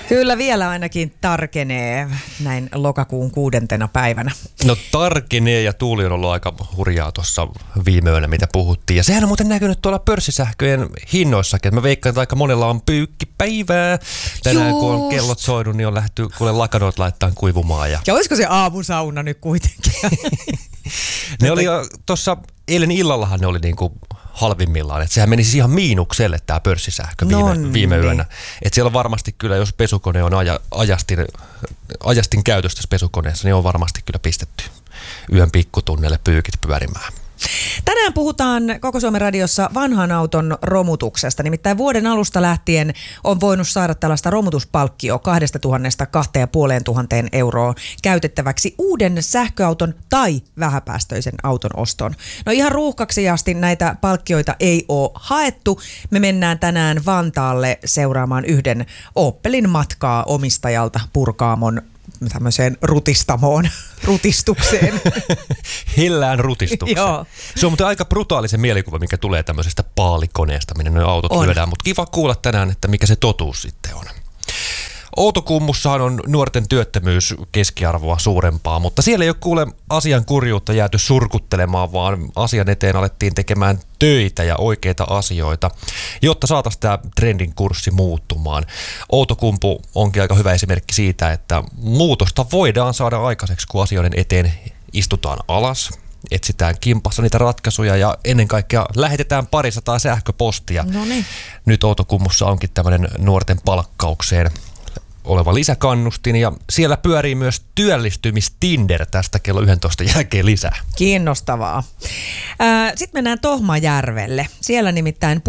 Kyllä vielä ainakin tarkenee näin lokakuun 6. päivänä. No tarkenee ja tuuli on ollut aika hurjaa tuossa viime yönä, mitä puhuttiin. Ja sehän on muuten näkynyt tuolla pörssisähköjen hinnoissakin. Mä veikkaan, että aika monella on pyykkipäivää. Tänään kun on kellot soinut, niin on lähty kuule lakanoit laittaa kuivumaan. Ja olisiko se aamusauna nyt kuitenkin? Ne oli tuossa eilen illallahan ne oli niinku halvimmillaan. Että sehän meni siis ihan miinukselle tämä pörssisähkö viime yönä. Että siellä on varmasti kyllä, jos pesukone on ajastin käytössä tässä pesukoneessa, niin on varmasti kyllä pistetty yön pikkutunnelle pyykit pyörimään. Tänään puhutaan Koko Suomen radiossa vanhan auton romutuksesta. Nimittäin vuoden alusta lähtien on voinut saada tällaista romutuspalkkio 2 000 2 500 euroa käytettäväksi uuden sähköauton tai vähäpäästöisen auton ostoon. No ihan ruuhkaksi asti näitä palkkioita ei ole haettu. Me mennään tänään Vantaalle seuraamaan yhden Opelin matkaa omistajalta Purkaamon tämmöiseen rutistukseen. Hillään rutistukseen. Joo. Se on muuten aika brutaalisen mielikuva, mikä tulee tämmöisestä paalikoneesta, minne nuo autot lyödään. Mutta kiva kuulla tänään, että mikä se totuus sitten on. Outokummussahan on nuorten työttömyys keskiarvoa suurempaa, mutta siellä ei ole kuule asian kurjuutta jääty surkuttelemaan, vaan asian eteen alettiin tekemään töitä ja oikeita asioita, jotta saataisiin tämä trendin kurssi muuttumaan. Outokumpu onkin aika hyvä esimerkki siitä, että muutosta voidaan saada aikaiseksi, kun asioiden eteen istutaan alas. Etsitään kimpassa niitä ratkaisuja ja ennen kaikkea lähetetään 200 sähköpostia. Noniin. Nyt Outokummussa onkin tämmöinen nuorten palkkaukseen oleva lisäkannustin ja siellä pyörii myös työllistymistinder tästä kello 11 jälkeen lisää. Kiinnostavaa. Sitten mennään Tohmajärvelle. Siellä nimittäin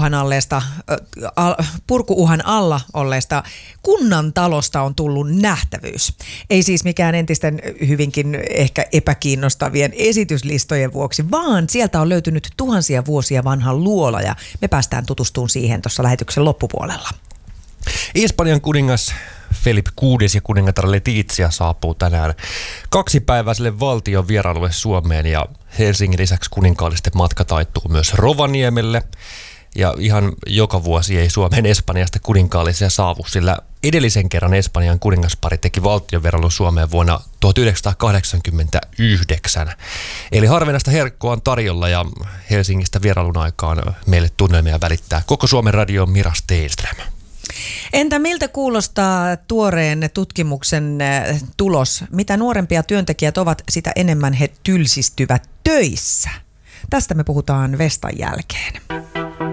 purkuuhan alla olleesta kunnan talosta on tullut nähtävyys. Ei siis mikään entisten hyvinkin ehkä epäkiinnostavien esityslistojen vuoksi, vaan sieltä on löytynyt tuhansia vuosia vanha luola ja me päästään tutustumaan siihen tuossa lähetyksen loppupuolella. Espanjan kuningas Felipe VI ja kuningatar Letizia saapuu tänään 2-päiväiselle valtion vierailulle Suomeen ja Helsingin lisäksi kuninkaallisten matka taittuu myös Rovaniemelle. Ja ihan joka vuosi ei Suomeen Espanjasta kuninkaallisia saavu, sillä edellisen kerran Espanjan kuningaspari teki valtionvierailun Suomeen vuonna 1989. Eli harvinaista herkkua on tarjolla ja Helsingistä vierailun aikaan meille tunnelmia välittää Koko Suomen radion Mira Steenström. Entä miltä kuulostaa tuoreen tutkimuksen tulos? Mitä nuorempia työntekijät ovat, sitä enemmän he tylsistyvät töissä. Tästä me puhutaan Vestan jälkeen.